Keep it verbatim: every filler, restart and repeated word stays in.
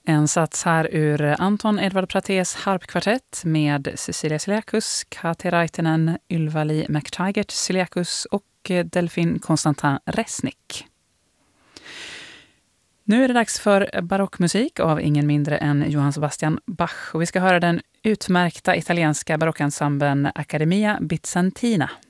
En sats här ur Anton Edvard Pratés harpkvartett med Cecilia Celiacus, Kati Raitinen, Ylva-Li McTaggart Celiacus och Delphine Constantin Resnick. Nu är det dags för barockmusik av ingen mindre än Johann Sebastian Bach. Och vi ska höra den utmärkta italienska barockensemblen Accademia Bizantina.